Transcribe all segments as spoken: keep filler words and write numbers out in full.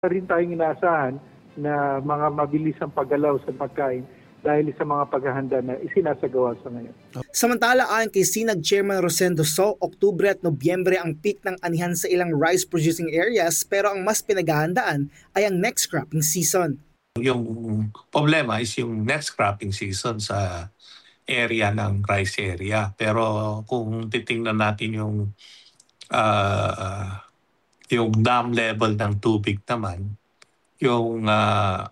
rin tayong inaasahan na mga mabilis ang paggalaw sa pagkain dahil sa mga paghahanda na isinasagawa sa ngayon. Samantala, ayon kay Sinag Chairman Rosendo So, Oktubre at Nobyembre ang peak ng anihan sa ilang rice producing areas, pero ang mas pinaghahandaan ay ang next cropping season. Yung problema is yung next cropping season sa area ng rice area. Pero kung titingnan natin yung uh, yung dam level ng tubig naman, yung uh,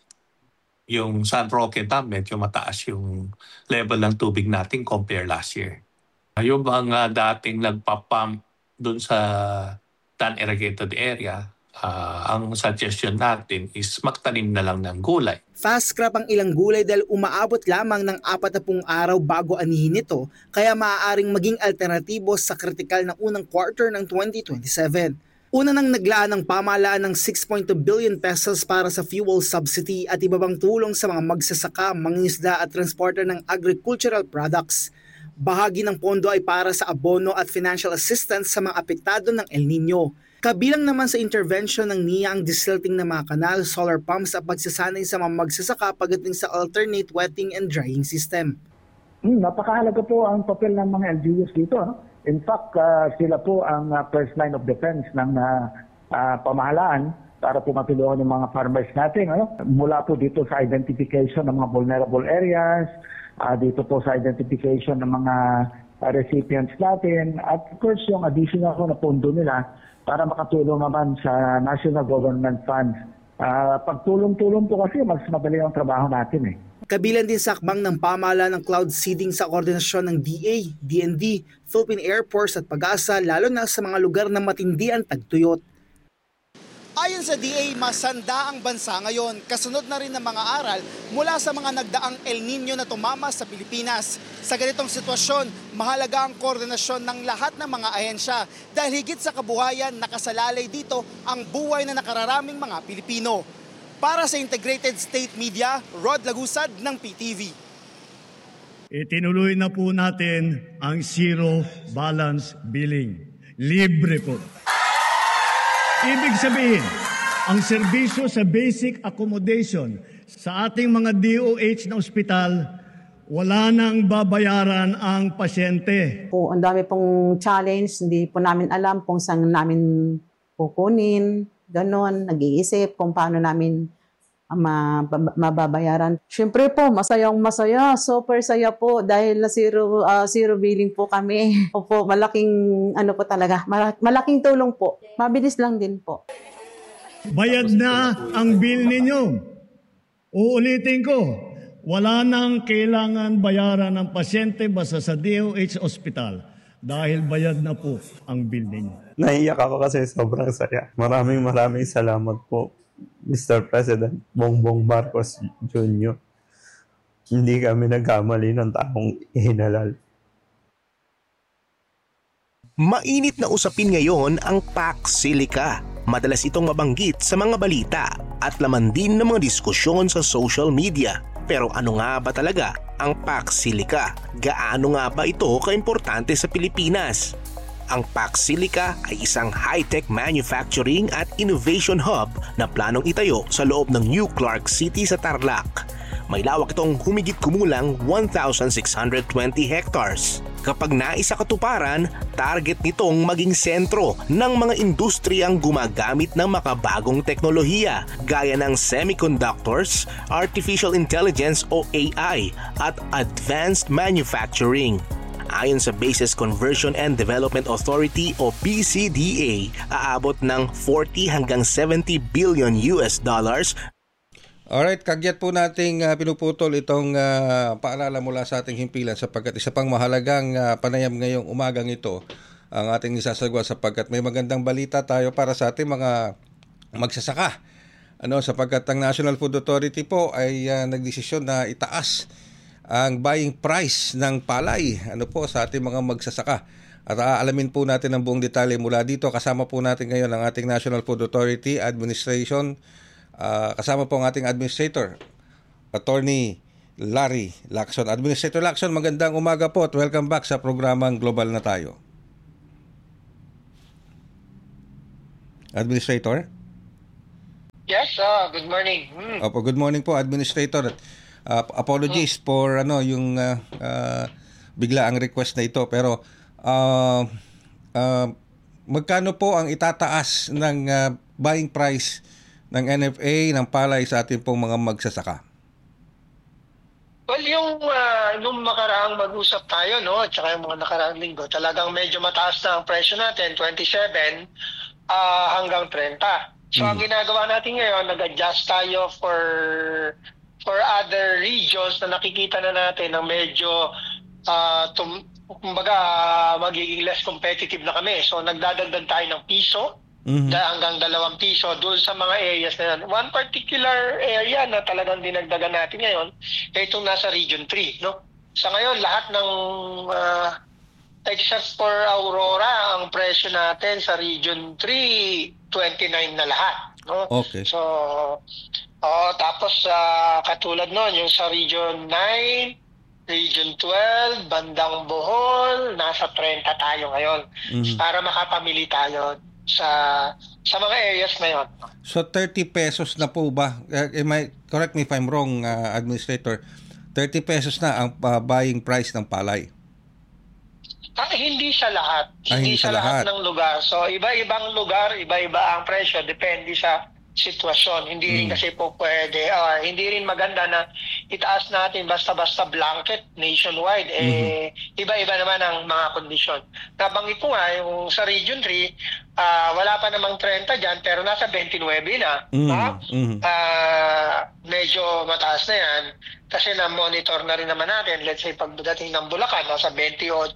yung San Roque Dam, medyo mataas yung level ng tubig natin compare last year. Yung mga dating nagpapump dun sa non-irrigated area, uh, ang suggestion natin is magtanim na lang ng gulay. Fast crop ang ilang gulay dahil umaabot lamang ng apat na pung araw bago anihin ito, kaya maaaring maging alternatibo sa kritikal na unang quarter ng twenty twenty-seven. Una nang naglaan ng pamahalaan ng six point two billion pesos para sa fuel subsidy at iba pang tulong sa mga magsasaka, mangingisda at transporter ng agricultural products. Bahagi ng pondo ay para sa abono at financial assistance sa mga apektado ng El Nino. Kabilang naman sa intervention ng N I A ang desilting ng mga kanal, solar pumps at pagsasanay sa mga magsasaka pagdating sa alternate wetting and drying system. Hmm, napakahalaga po ang papel ng mga L G Us dito. No? In fact, uh, sila po ang uh, first line of defense ng uh, uh, pamahalaan para po matulungan yung mga farmers natin. Ano? Mula po dito sa identification ng mga vulnerable areas, uh, dito po sa identification ng mga uh, recipients natin, at of course yung additional na pondo nila para makatulong naman sa national government funds. Uh, pagtulong-tulong po kasi mas madali ang trabaho natin eh. Kabilang din sa akbang ng pamahalaan ng cloud seeding sa koordinasyon ng D A, D N D, Philippine Air Force at Pag-asa, lalo na sa mga lugar na matindi ang tagtuyot. Ayon sa D A, masanda ang bansa ngayon, kasunod na rin ng mga aral mula sa mga nagdaang El Nino na tumama sa Pilipinas. Sa ganitong sitwasyon, mahalaga ang koordinasyon ng lahat ng mga ahensya dahil higit sa kabuhayan, nakasalalay dito ang buhay na nakararaming mga Pilipino. Para sa Integrated State Media, Rod Lagusad ng P T V. Itinuloy na po natin ang zero balance billing. Libre po. Ibig sabihin, ang serbisyo sa basic accommodation sa ating mga D O H na ospital, wala nang babayaran ang pasyente. Po, ang dami pong challenge, hindi po namin alam kung saan namin kukunin. Ganon, nag-iisip kung paano namin mababayaran. Siyempre po, masayang masaya. Super saya po dahil na zero, uh, zero billing po kami. Opo, malaking, ano po talaga, malaking tulong po. Mabilis lang din po. Bayad na ang bill ninyo. Uulitin ko, wala nang kailangan bayaran ng pasyente basta sa D O H Hospital dahil bayad na po ang bill ninyo. Naiiyak ako kasi sobrang saya. Maraming maraming salamat po, Mister President Bongbong Marcos Junior Hindi kami nagkamali ng taong ihinalal. Mainit na usapin ngayon ang Pax Silica. Madalas itong mabanggit sa mga balita at laman din ng mga diskusyon sa social media. Pero ano nga ba talaga ang Pax Silica? Gaano nga ba ito kaimportante sa Pilipinas? Ang Pax Silica ay isang high-tech manufacturing at innovation hub na planong itayo sa loob ng New Clark City sa Tarlac. May lawak itong humigit kumulang one thousand six hundred twenty hectares. Kapag naisa katuparan, target nitong maging sentro ng mga industriyang gumagamit ng makabagong teknolohiya gaya ng semiconductors, artificial intelligence o A I at advanced manufacturing. Ayon sa Bases Conversion and Development Authority o B C D A, aabot ng forty hanggang seventy billion U S dollars. Alright, kagyat po nating uh, pinuputol itong uh, paalala mula sa ating himpilan sapagkat isa pang mahalagang uh, panayam ngayong umagang ito ang ating isasagwa sapagkat may magandang balita tayo para sa ating mga magsasaka. Ano, sapagkat ang National Food Authority po ay uh, nagdesisyon na itaas ang buying price ng palay ano po sa ating mga magsasaka. At aalamin po natin ang buong detalye mula dito. Kasama po natin ngayon ang ating National Food Authority Administration. Uh, kasama po ang ating Administrator, Attorney Larry Lacson. Administrator Lacson, magandang umaga po at welcome back sa programang Global na Tayo. Administrator? Yes, uh, good morning. Hmm. Opo, good morning po, Administrator. Uh, apologies Hmm. for ano yung uh, uh, bigla ang request na ito, pero uh, uh, magkano po ang itataas ng uh, buying price ng N F A ng palay sa ating pong mga magsasaka? Well, yung uh, nung makaraang mag-usap tayo, no, at saka yung mga nakaraang linggo, talagang medyo mataas na ang presyo natin, twenty-seven uh, hanggang thirty. So, ang ginagawa natin ngayon, nag-adjust tayo for for other regions na nakikita na natin na medyo uh, tum, kumbaga uh, magiging less competitive na kami. So, nagdadagdag tayo ng piso mm-hmm. hanggang dalawang piso doon sa mga areas na yan. One particular area na talagang dinagdagan natin ngayon ay itong nasa Region three. No? Sa ngayon, lahat ng uh, except for Aurora, ang presyo natin sa Region three, twenty-nine na lahat. No? Okay. So, oh, tapos uh, katulad nun, yung sa Region nine, Region twelve, Bandang Bohol, nasa thirty tayo ngayon mm-hmm. para makapamili tayo sa sa mga areas na yun. So thirty pesos na po ba? Uh, am I, correct me if I'm wrong, uh, Administrator. thirty pesos na ang uh, buying price ng palay. Ah, hindi sa lahat. Ah, hindi, hindi sa sa lahat. lahat ng lugar. So, iba-ibang lugar, iba-iba ang presyo. Depende sa sitwasyon. Hindi rin Mm. kasi po pwede. Uh, hindi rin maganda na itaas natin basta-basta blanket nationwide. Eh, iba-iba naman ang mga kondisyon. Nabanggit ko nga, yung sa Region three, uh, wala pa namang thirty dyan, pero nasa twenty-nine na. Mm. Ha? Mm. Uh, medyo mataas na yan. Kasi na-monitor na rin naman natin. Let's say, pagdating ng Bulacan, nasa twenty-eight,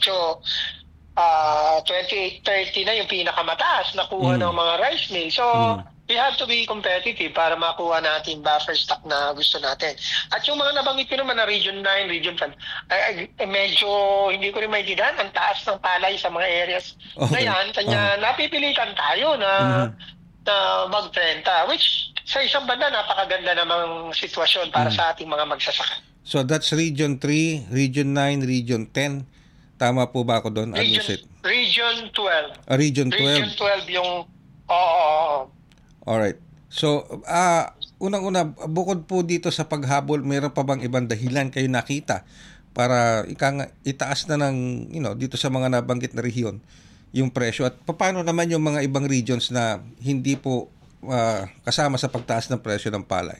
uh, twenty-eight thirty na yung pinakamataas nakuha Mm. ng mga rice mill. So, Mm. we have to be competitive para makuha natin buffer stock na gusto natin. At yung mga nabanggit ko naman na Region nine, Region ten, ay, ay, medyo hindi ko rin maintindihan. Ang taas ng palay sa mga areas Okay. na yan. Kanya Uh-huh. napipilitan tayo na, Mhm. na mag-trenta, which sa isang banda napakaganda namang sitwasyon para Mhm. sa ating mga magsasaka. So that's Region three, Region nine, Region ten. Tama po ba ako doon, Region, Administrator? Region twelve. Ah, Region twelve. Region twelve yung... Oo, oo, oo. Alright. So, ah unang-una, bukod po dito sa paghabol, mayroon pa bang ibang dahilan kayo nakita para ika nga, itaas na ng, you know, dito sa mga nabanggit na rehiyon yung presyo? At paano naman yung mga ibang regions na hindi po ah, kasama sa pagtaas ng presyo ng palay?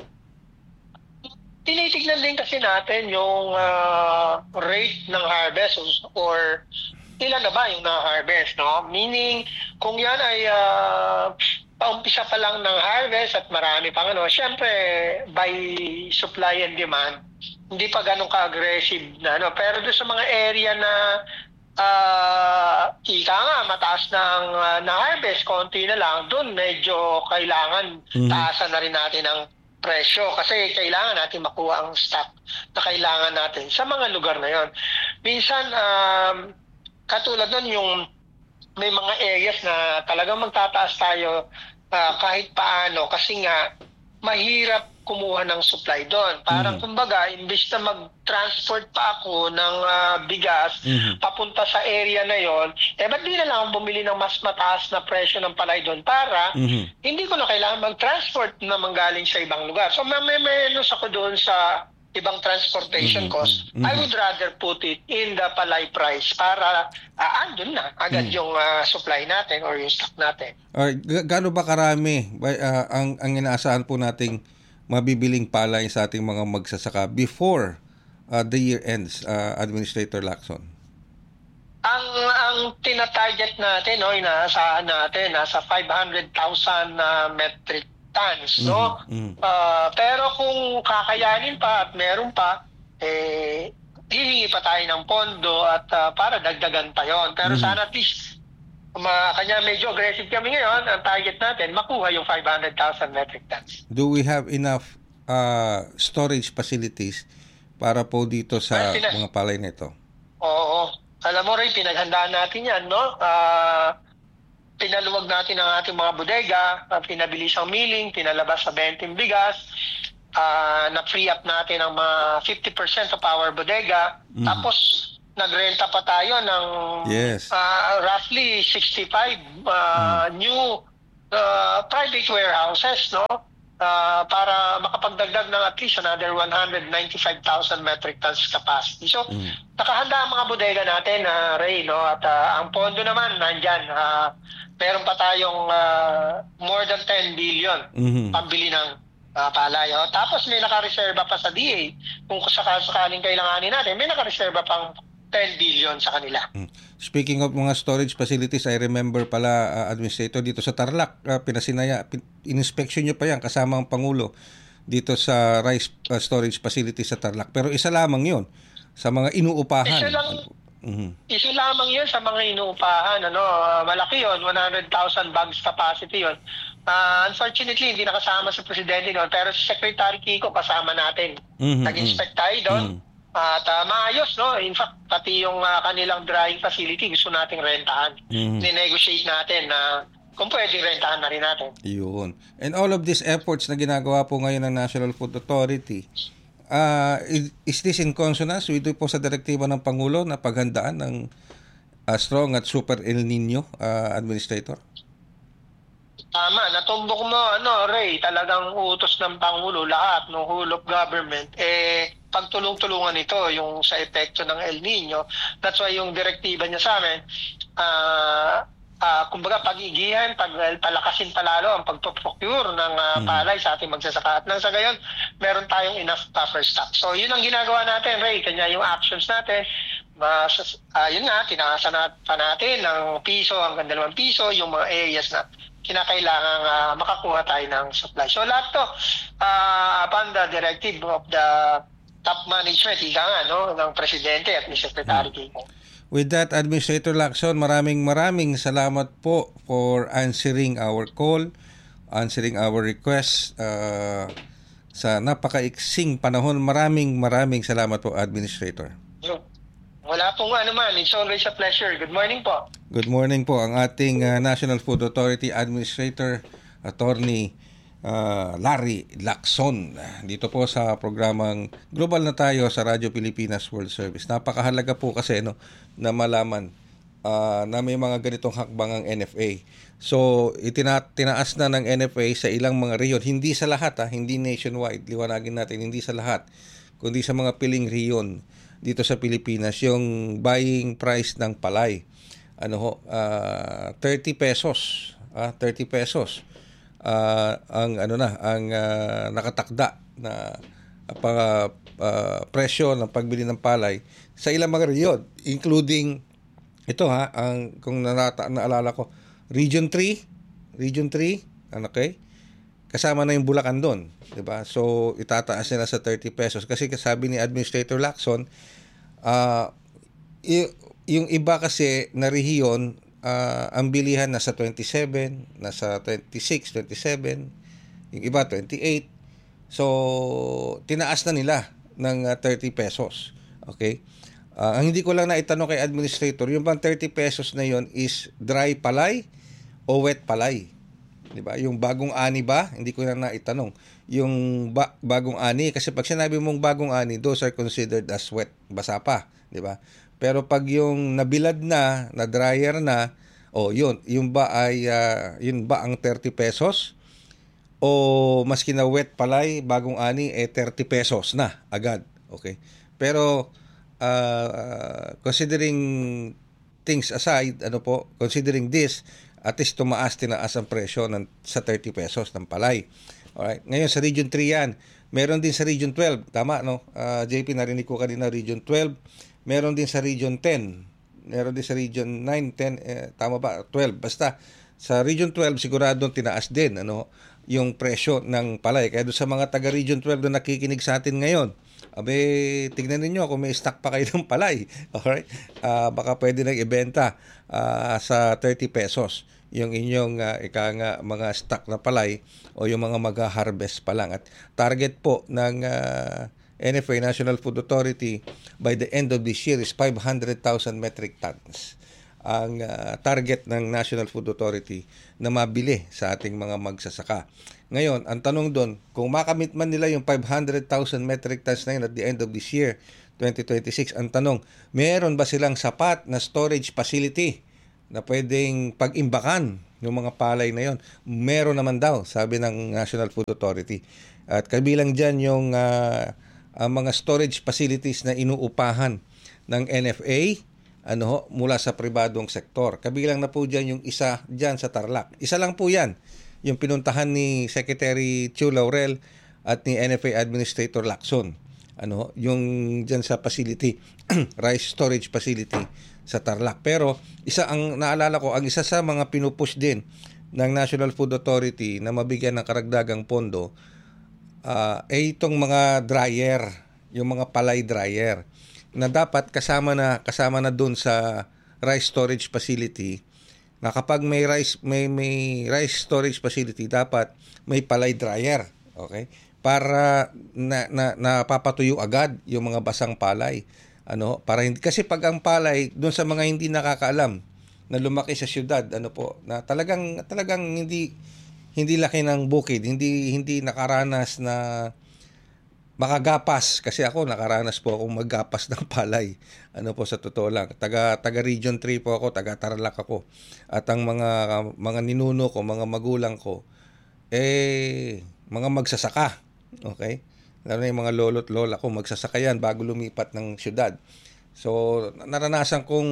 Tinitignan din kasi natin yung ah, rate ng harvest or ilan na ba yung na-harvest, no? Meaning, kung yan ay uh, paumpisa pa lang ng harvest at marami pang ano, syempre, by supply and demand, hindi pa ganun ka-aggressive na ano. Pero doon sa mga area na uh, ika nga, mataas na ang uh, na-harvest, konti na lang, doon medyo kailangan Mhm. taasan na rin natin ang presyo kasi kailangan natin makuha ang stock na kailangan natin sa mga lugar na yon. Minsan, um, katulad nun yung may mga areas na talagang magtataas tayo uh, kahit paano kasi nga mahirap kumuha ng supply doon. Parang Mhm. kumbaga, imbes na mag-transport pa ako ng uh, bigas Mhm. papunta sa area na yon, eh ba't di na lang ako bumili ng mas mataas na presyo ng palay doon para Mhm. hindi ko na kailangan mag-transport na manggaling sa ibang lugar. So may may menos ako doon sa ibang transportation Mhm, cost. mhm. I would rather put it in the palay price para uh, andun na agad Mhm. yung uh, supply natin or yung stock natin. Alright, ga- gaano ba karami ba, ah, ang ang inaasahan po nating mabibiling palay sa ating mga magsasaka before ah, the year ends, ah, Administrator Lacson? Ang ang tina-target natin, no, inaasahan natin nasa five hundred thousand na metric tons, no? Mhm, mhm. Ah, pero kung kakayanin pa at meron pa, eh hihingi pa tayo ng pondo at ah, para dagdagan pa 'yon. Pero Mhm. sana at least ma kanya medyo aggressive kami ngayon. Ang target natin makuha yung five hundred thousand metric tons. Do we have enough ah, storage facilities para po dito sa Ay, sina- mga palay na ito? Oo. Alam mo rin, pinaghandaan natin yan, no? Ah, pinaluwag natin ang ating mga bodega, uh, pinabilis ang milling, pinalabas sa benting bigas, ah, na-free up natin ang mga fifty percent of our bodega. Mhm. Tapos, nagrenta pa tayo ng Yes. ah, roughly sixty-five ah, new uh, private warehouses, no? Uh, para makapagdagdag ng at least another one hundred ninety-five thousand metric tons capacity. So, Mm. nakahanda ang mga bodega natin, uh, Ray, no? At uh, ang pondo naman nandyan. Uh, meron pa tayong uh, more than ten billion Mhm. pambili ng uh, palay. Oh. Tapos may nakareserba pa sa D A. Kung sakasakaling kailanganin natin, may nakareserba pang ten billion sa kanila. Speaking of mga storage facilities, I remember pala, uh, Administrator, dito sa Tarlac, uh, pinasinaya, pin- inspection nyo pa yan kasama ang Pangulo dito sa rice uh, storage facility sa Tarlac. Pero isa lamang yun sa mga inuupahan. Isa lang, Mhm. isa lamang yun sa mga inuupahan. Ano, uh, malaki yun, one hundred thousand bags capacity yun. Uh, unfortunately, hindi nakasama sa Presidente noon, pero si Secretary Kiko kasama natin. Mhm, Nag-inspect tayo doon. mhm. At uh, maayos, no? In fact, pati yung uh, kanilang drying facility gusto nating rentahan. Mhm. Ni-negotiate natin na kung pwedeng rentahan na rin natin. Yun. And all of these efforts na ginagawa po ngayon ng National Food Authority, uh, is, is this in consonance with po sa direktiba ng Pangulo na paghandaan ng uh, strong at super El Nino, uh, Administrator? Tama, natumbok mo, ano, Ray, talagang utos ng Pangulo, lahat ng whole of government, eh, pagtulong-tulungan ito, yung sa epekto ng El Nino. That's why yung direktiba niya sa amin, ah, ah, kumbaga pag-igihan, pag, palakasin palalo ang pagpo-procure ng ah, palay sa ating magsasaka. At nang sa gayon, meron tayong enough buffer stock. So, yun ang ginagawa natin, Ray. Kanya yung actions natin, mas, ah, yun nga, tinaasan na pa natin ng piso hanggang dalawang piso, yung mga areas na kinakailangan uh, makakuha tayo ng supply. So lahat to, uh, upon the directive of the top management, ika nga, no, ng Presidente at ni Secretary Kiko. With that, Administrator Lacson, maraming maraming salamat po for answering our call, answering our request uh, sa napakaiksing panahon. Maraming maraming salamat po, Administrator. So, wala pong ano man, it's always a pleasure. Good morning po. Good morning po ang ating uh, National Food Authority Administrator, Attorney uh, Larry Lacson. Dito po sa programang Global na Tayo sa Radyo Pilipinas World Service. Napakahalaga po kasi no, na malaman uh, na may mga ganitong hakbang ang N F A. So, itina- tinaas na ng N F A sa ilang mga reyon. Hindi sa lahat, ha, hindi nationwide. Liwanagin natin, hindi sa lahat. Kundi sa mga piling reyon dito sa Pilipinas, yung buying price ng palay. Ano ho, uh, thirty pesos, ah, thirty pesos. Uh, ang ano na, ang uh, nakatakda na uh, uh, presyo ng pagbili ng palay sa ilang mga reyon, including ito ha, ang kung nanata, naalala ko, Region three, Region three, ano okay? Kasama na yung Bulacan doon, 'di ba? So itataas nila sa thirty pesos kasi sabi ni Administrator Lacson, uh, y- yung iba kasi na rehiyon, uh, ang bilihan nasa twenty-seven, nasa twenty-six, twenty-seven, yung iba twenty-eight. So tinaas na nila ng uh, thirty pesos. Okay? Uh, ang hindi ko lang naitanong kay Administrator, yung bang thirty pesos na yon is dry palay o wet palay? 'Di ba? Yung bagong ani ba? Hindi ko na naitanong. Yung ba- bagong ani kasi pag sinabi mong bagong ani, those are considered as wet, basa pa, 'di ba? Pero pag yung nabilad na, na dryer na, o oh, yun, yung ba ay uh, yun ba ang thirty pesos? O maski na wet palay, bagong ani eh thirty pesos na agad. Okay? Pero uh, uh, considering things aside, ano po, considering this, at least tumaas, tinaas ang presyo ng, sa thirty pesos ng palay. Alright. Ngayon sa Region three yan. Meron din sa Region twelve. Tama, no? Uh, J P, narinig ko kanina Region twelve. Meron din sa Region ten. Meron din sa Region nine, ten. Eh, tama ba? twelve. Basta sa Region twelve, siguradong tinaas din ano, yung presyo ng palay. Kaya doon sa mga taga Region twelve na nakikinig sa atin ngayon, abe, tignan ninyo kung may stock pa kayo ng palay. Alright? Uh, baka pwede nang ibenta uh, sa thirty pesos yung inyong uh, ika nga, mga stock na palay o yung mga mag-harvest pa lang. At target po ng uh, N F A, National Food Authority, by the end of this year is five hundred thousand metric tons. Ang uh, target ng National Food Authority na mabili sa ating mga magsasaka. Ngayon, ang tanong doon, kung makamit man nila yung five hundred thousand metric tons na yun at the end of this year, twenty twenty-six, ang tanong, meron ba silang sapat na storage facility na pwedeng pag-imbakan yung mga palay na yon. Meron naman daw, sabi ng National Food Authority. At kabilang dyan yung uh, ang mga storage facilities na inuupahan ng N F A ano ho, mula sa pribadong sektor. Kabilang na po dyan yung isa dyan sa Tarlac. Isa lang po yan, yung pinuntahan ni Secretary Chu Laurel at ni N F A Administrator Lacson. Ano, yung dyan sa facility, rice storage facility sa Tarlac. Pero isa ang naalala ko, ang isa sa mga pinupush din ng National Food Authority na mabigyan ng karagdagang pondo uh, ay itong mga dryer, yung mga palay dryer na dapat kasama na kasama na doon sa rice storage facility. Na kapag may rice may may rice storage facility, dapat may palay dryer, okay? Para na, na napapatuyo agad yung mga basang palay. Ano, para hindi kasi pag ang palay doon sa mga hindi nakakaalam na lumaki sa syudad, ano po, na talagang talagang hindi hindi laki ng bukid, hindi hindi nakaranas na makagapas, kasi ako nakaranas po akong maggapas ng palay. Ano po, sa totoo lang. Taga taga Region three po ako, taga Tarlac ako. At ang mga mga ninuno ko, mga magulang ko eh mga magsasaka. Okay? Lalo na yung mga lolo't lola ko, magsasaka yan bago lumipat ng syudad. So, naranasan kong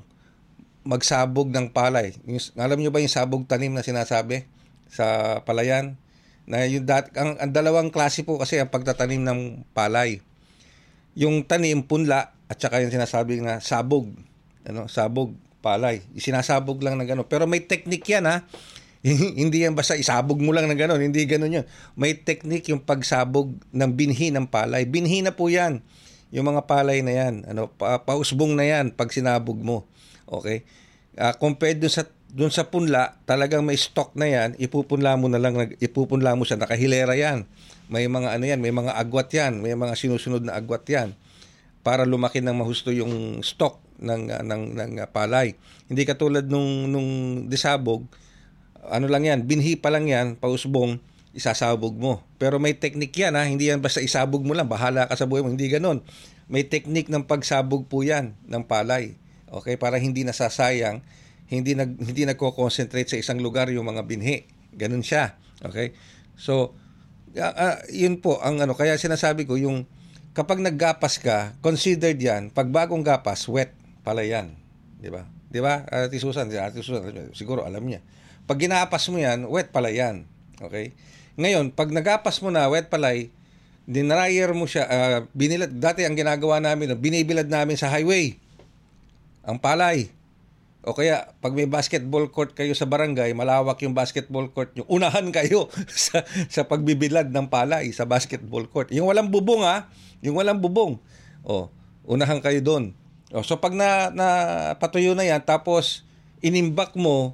magsabog ng palay. Yung, alam nyo ba yung sabog tanim na sinasabi sa palayan? Na yung dat, ang, ang dalawang klase po kasi ang pagtatanim ng palay. Yung tanim, punla, at saka yung sinasabi na sabog. Ano, sabog, palay. Sinasabog lang na gano'n. Pero may technique yan, ha? Hindi yan basta isabog mo lang na gano'n. Hindi gano'n yun. May technique yung pagsabog ng binhi ng palay. Binhi na po yan. Yung mga palay na yan. Ano, pa, pausbong na yan pag sinabog mo. Okay? Uh, compared dun sa, dun sa punla, talagang may stock na yan. Ipupunla mo na lang. Ipupunla mo siya. Nakahilera yan. May mga ano yan. May mga agwat yan. May mga sinusunod na agwat yan. Para lumaki ng mahusto yung stock ng, uh, ng, ng uh, palay. Hindi katulad nung, nung disabog, ano lang yan, binhi pa lang yan, pausbong, isasabog mo. Pero may technique yan, ha? Hindi yan basta isabog mo lang, bahala ka sa buhay mo. Hindi ganun. May technique ng pagsabog po yan ng palay. Okay? Para hindi nasasayang, hindi, nag, hindi nagko-concentrate sa isang lugar yung mga binhi. Ganun siya. Okay? So, uh, uh, yun po, ang ano, kaya sinasabi ko, yung kapag naggapas ka, considered yan, pag bagong gapas, wet pala yan. Di ba? Di ba? Ate Susan, Ate Susan, siguro alam niya. Pag ginapas mo yan, wet pala yan. Okay? Ngayon, pag nagapas mo na, wet palay, dinryer mo siya, uh, binilad, dati ang ginagawa namin, binibilad namin sa highway, ang palay. O kaya, pag may basketball court kayo sa barangay, malawak yung basketball court nyo, unahan kayo sa, sa pagbibilad ng palay sa basketball court. Yung walang bubong, ha? Yung walang bubong. O, unahan kayo doon. O, so, pag na, na patuyo na yan, tapos inimbak mo,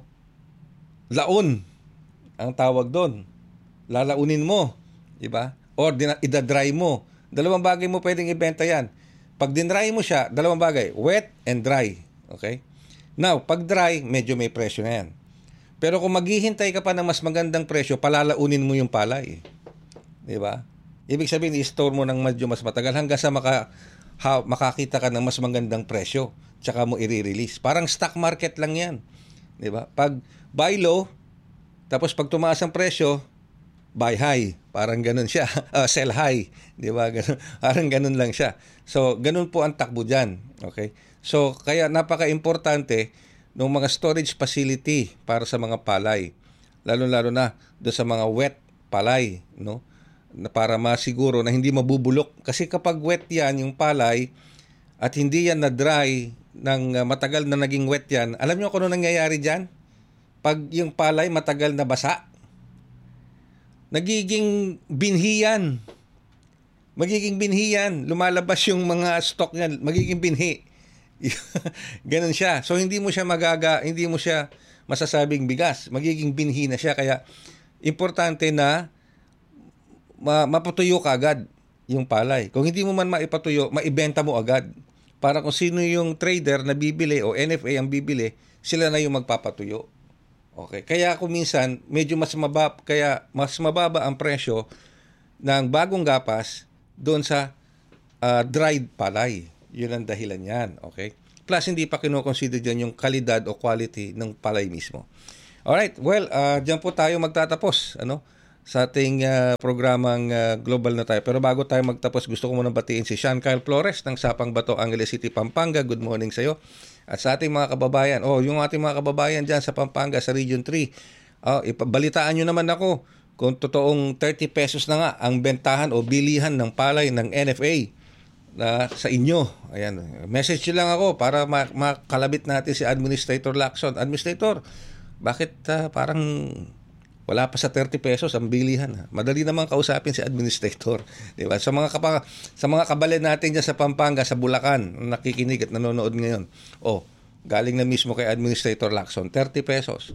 laon ang tawag doon. Lalaunin mo, di ba? Or dina- idadry mo. Dalawang bagay mo pwedeng ibenta yan. Pag dinry mo siya, dalawang bagay, wet and dry. Okay? Now, pag dry, medyo may presyo na yan. Pero kung maghihintay ka pa ng mas magandang presyo, palalaunin mo yung palay. Di ba? Ibig sabihin, i-store mo ng medyo mas matagal hanggang sa maka, ha, makakita ka ng mas magandang presyo. Tsaka mo i-release. Parang stock market lang yan. Di ba? Pag buy low, tapos pag tumaas ang presyo, buy high. Parang ganun siya. Uh, sell high. Di ba? Ganun, parang ganun lang siya. So, ganun po ang takbo dyan. Okay? So, kaya napaka-importante ng mga storage facility para sa mga palay. Lalo-lalo na doon sa mga wet palay. No? Na para masiguro na hindi mabubulok. Kasi kapag wet yan, yung palay, at hindi yan na-dry ng uh, matagal na naging wet yan, alam nyo kung ano nangyayari dyan? Pag yung palay matagal na basa, nagiging binhi yan. Magiging binhi yan. Lumalabas yung mga stock niyan, magiging binhi. Ganun siya. So hindi mo siya magaga, hindi mo siya masasabing bigas. Magiging binhi na siya. Kaya importante na ma- mapatuyo ka agad yung palay. Kung hindi mo man maipatuyo, maibenta mo agad. Para kung sino yung trader na bibili o N F A ang bibili, sila na yung magpapatuyo. Okay, kaya kung minsan medyo mas mababa, kaya mas mababa ang presyo ng bagong gapas doon sa uh, dried palay. Yun ang dahilan yan, okay? Plus hindi pa kino-consider diyan yung kalidad o quality ng palay mismo. Alright, well, uh, diyan po tayo magtatapos, ano? Sa ating uh, programang uh, Global na tayo. Pero bago tayo magtapos, gusto ko muna batiin si Sean Kyle Flores ng Sapang Bato, Angeles City, Pampanga. Good morning sa iyo. At sa ating mga kababayan, oh, yung ating mga kababayan dyan sa Pampanga, sa Region three, oh, ipabalitaan nyo naman ako kung totoong thirty pesos na nga ang bentahan o bilihan ng palay ng N F A na sa inyo. Ayan, message nyo lang ako para makalabit natin si Administrator Lacson. Administrator, bakit uh, parang wala pa sa thirty pesos ang bilihan? Madali naman kausapin si Administrator, di ba? Sa mga kapa, sa mga kabalan natin diyan sa Pampanga, sa Bulacan, nakikinig at nanonood ngayon. Oh, galing na mismo kay Administrator Lacson, thirty pesos.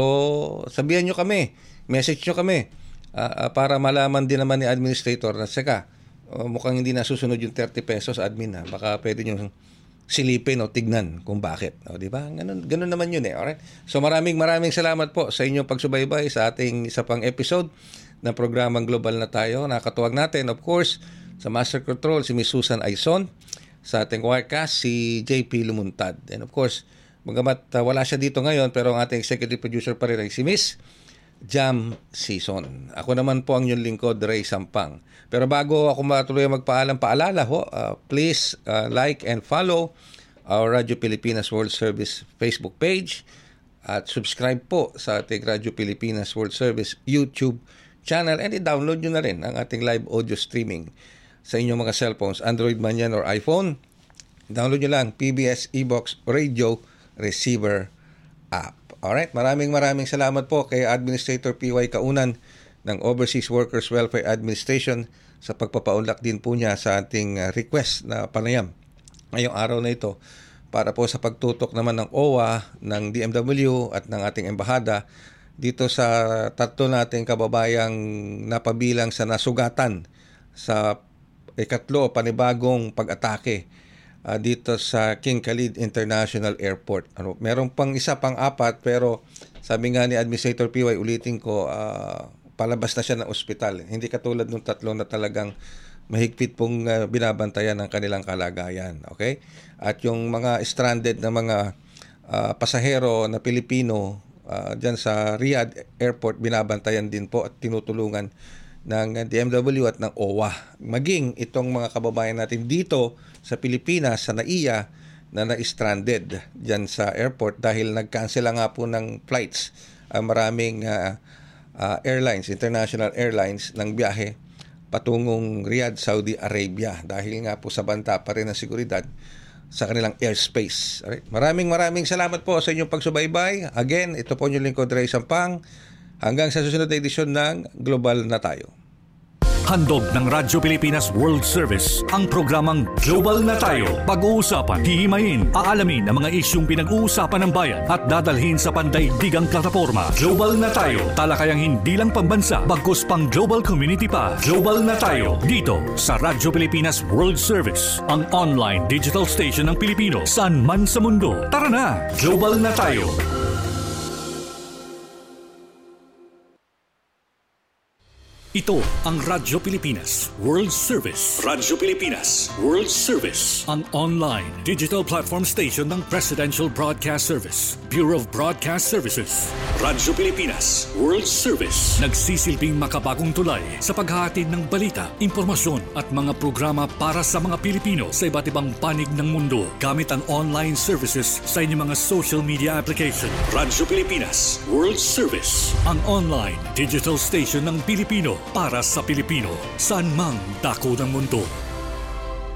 So, sabihan niyo kami, message niyo kami uh, uh, para malaman din naman ni Administrator na saka uh, mukhang hindi nasusunod yung thirty pesos, admin, ha? Baka pwede niyo silipin o tignan kung bakit. O, di ba? Ganun, ganun naman yun eh. Alright? So maraming maraming salamat po sa inyong pagsubaybay sa ating isa pang episode ng programang Global na tayo. Nakatuwag natin, of course, sa Master Control, si Miss Susan Aizon. Sa ating Wirecast, si J P Lumuntad. And of course, magamat uh, wala siya dito ngayon, pero ang ating executive producer pa rin ay si Miss Jam Season. Ako naman po ang inyong lingkod, Ray Sampang. Pero bago ako matuloy magpaalam, paalala ho, uh, please uh, like and follow our Radyo Pilipinas World Service Facebook page at subscribe po sa ating Radyo Pilipinas World Service YouTube channel and i-download nyo na rin ang ating live audio streaming sa inyong mga cellphones, Android man yan or iPhone. Download nyo lang P B S eBox Radio Receiver app. Alright, maraming maraming salamat po kay Administrator P Y Kaunan ng Overseas Workers Welfare Administration sa pagpapaunlak din po niya sa ating request na panayam ngayong araw na ito para po sa pagtutok naman ng O W A, ng D M W at ng ating embahada dito sa tatlo nating kababayang napabilang sa nasugatan sa ikatlo panibagong pag-atake uh, dito sa King Khalid International Airport. Ano, meron pang isa pang apat pero sabi nga ni Administrator P Y, ulitin ko, uh, palabas na siya ng ospital. Hindi katulad ng tatlo na talagang mahigpit pong uh, binabantayan ng kanilang kalagayan. Okay? At yung mga stranded na mga uh, pasahero na Pilipino uh, dyan sa Riyadh Airport, binabantayan din po at tinutulungan ng D M W at ng O W A. Maging itong mga kababayan natin dito sa Pilipinas, sa N A I A, na na-stranded dyan sa airport dahil nag-cancel nga po ng flights ang uh, maraming uh, Uh, airlines, international airlines ng biyahe patungong Riyadh, Saudi Arabia dahil nga po sa banta pa rin ng seguridad sa kanilang airspace. Alright? Maraming maraming salamat po sa inyong pagsubaybay. Again, ito po yung lingkod, Ray Sampang. Hanggang sa susunod na edisyon ng Global na tayo. Handog ng Radyo Pilipinas World Service ang programang Global na Tayo. Pag-uusapan, hihimayin, aalamin ang mga isyung pinag-uusapan ng bayan at dadalhin sa pandaigdigang plataforma. Global na Tayo, talakayang hindi lang pambansa, bagkus pang global community pa. Global na Tayo, dito sa Radyo Pilipinas World Service, ang online digital station ng Pilipino saan man sa mundo. Tara na, Global na Tayo. Ito ang Radyo Pilipinas World Service. Radyo Pilipinas World Service, ang online digital platform station ng Presidential Broadcast Service, Bureau of Broadcast Services. Radyo Pilipinas World Service, nagsisilbing makabagong tulay sa paghahatid ng balita, impormasyon at mga programa para sa mga Pilipino sa iba't ibang panig ng mundo gamit ang online services sa inyong mga social media application. Radyo Pilipinas World Service, ang online digital station ng Pilipino para sa Pilipino, saan mang dako ng mundo.